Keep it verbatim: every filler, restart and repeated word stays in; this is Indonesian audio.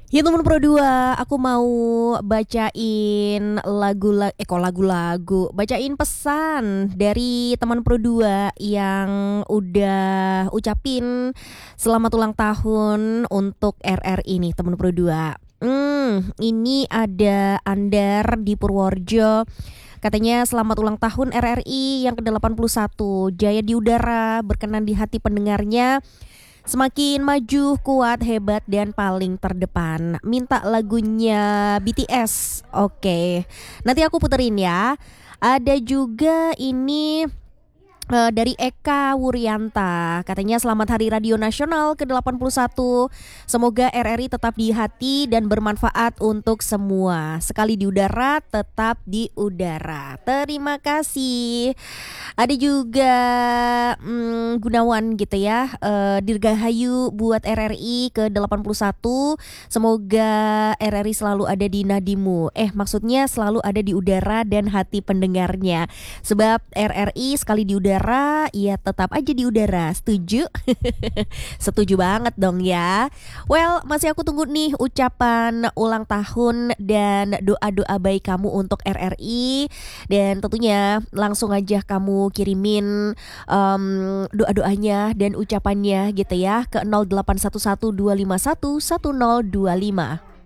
Ya teman Pro dua, aku mau bacain lagu la eh kok lagu-lagu, bacain pesan dari teman Pro dua yang udah ucapin selamat ulang tahun untuk R R I nih teman Pro dua. Hmm, ini ada Andar di Purworejo. Katanya selamat ulang tahun R R I yang ke delapan puluh satu. Jaya di udara, berkenan di hati pendengarnya. Semakin maju, kuat, hebat, dan paling terdepan. Minta lagunya B T S. Oke, nanti aku puterin ya. Ada juga ini eh, dari Eka Wuryanta. Katanya selamat Hari Radio Nasional ke delapan puluh satu. Semoga R R I tetap di hati dan bermanfaat untuk semua. Sekali di udara, tetap di udara. Terima kasih. Ada juga hmm, Gunawan gitu ya, eh, Dirgahayu buat R R I ke delapan puluh satu. Semoga R R I selalu ada di nadimu. Eh maksudnya selalu ada di udara dan hati pendengarnya. Sebab R R I sekali di udara, ya tetap aja di udara. Setuju? Setuju banget dong ya. Well, masih aku tunggu nih ucapan ulang tahun dan doa-doa baik kamu untuk R R I. Dan tentunya langsung aja kamu kirimin um, doa-doanya dan ucapannya gitu ya ke nol delapan satu satu dua lima satu satu nol dua lima.